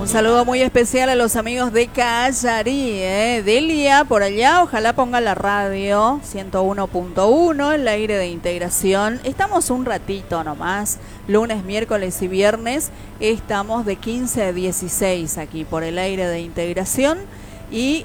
Un saludo muy especial a los amigos de Callarí, Delia, por allá, ojalá ponga la radio 101.1, el aire de integración. Estamos un ratito nomás, lunes, miércoles y viernes, estamos de 15 a 16 aquí por el aire de integración. Y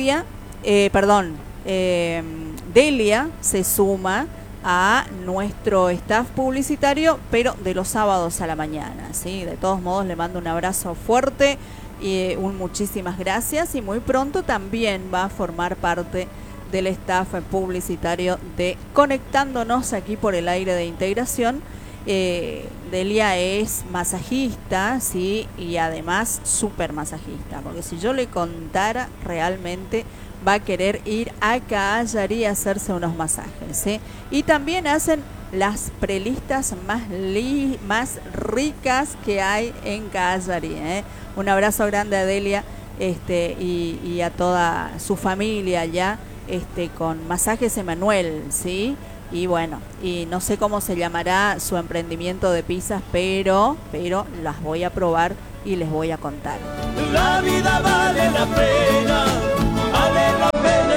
Delia se suma a nuestro staff publicitario, pero de los sábados a la mañana, ¿sí? De todos modos le mando un abrazo fuerte y muchísimas gracias, y muy pronto también va a formar parte del staff publicitario de Conectándonos aquí por el aire de integración. Delia es masajista, ¿sí? Y además súper masajista, porque si yo le contara, realmente va a querer ir a Callarí a hacerse unos masajes, ¿sí? Y también hacen las prelistas más ricas que hay en Callarí, ¿eh? Un abrazo grande a Delia y a toda su familia allá, con Masajes Emanuel, ¿sí? Y bueno, y no sé cómo se llamará su emprendimiento de pizzas, pero las voy a probar y les voy a contar. La vida vale la pena, vale la pena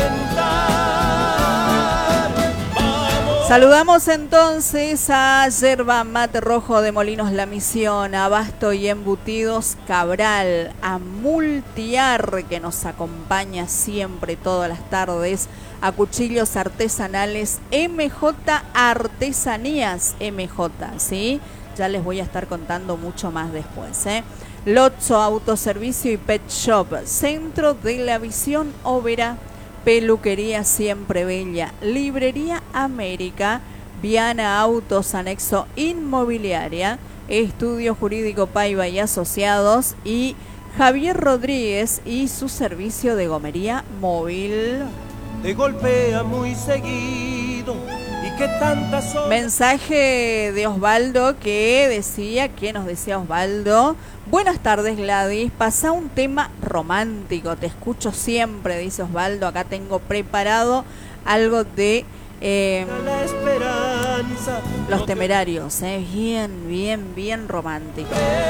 intentar. Vamos. Saludamos entonces a Yerba Mate Rojo de Molinos La Misión, a Abasto y Embutidos Cabral, a Multiar, que nos acompaña siempre todas las tardes, a Cuchillos Artesanales MJ Artesanías MJ, ¿sí? Ya les voy a estar contando mucho más después, ¿eh? Lotso Autoservicio y Pet Shop, Centro de la Visión Overa, Peluquería Siempre Bella, Librería América, Viana Autos Anexo Inmobiliaria, Estudio Jurídico Paiva y Asociados, y Javier Rodríguez y su servicio de gomería móvil. Te golpea muy seguido y que tantas horas... Mensaje de Osvaldo que nos decía Osvaldo: buenas tardes, Gladys, pasa un tema romántico, te escucho siempre, dice Osvaldo. Acá tengo preparado algo de la esperanza, Los Temerarios, bien romántico.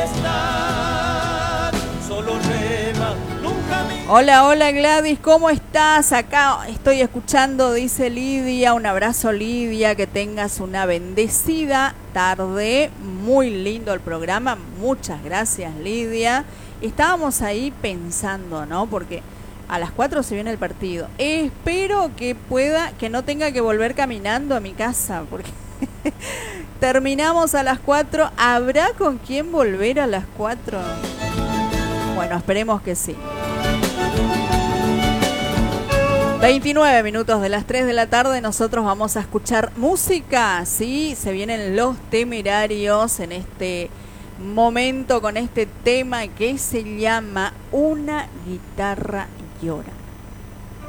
Solo rema, nunca me... Hola Gladys, ¿cómo estás? Acá estoy escuchando, dice Lidia. Un abrazo, Lidia, que tengas una bendecida tarde. Muy lindo el programa, muchas gracias, Lidia. Estábamos ahí pensando, ¿no? Porque a las 4 se viene el partido. Espero que no tenga que volver caminando a mi casa, porque terminamos a las 4. ¿Habrá con quién volver a las 4? Bueno, esperemos que sí. 29 minutos de las 3 de la tarde, nosotros vamos a escuchar música, ¿sí? Se vienen Los Temerarios en este momento con este tema que se llama Una guitarra llora.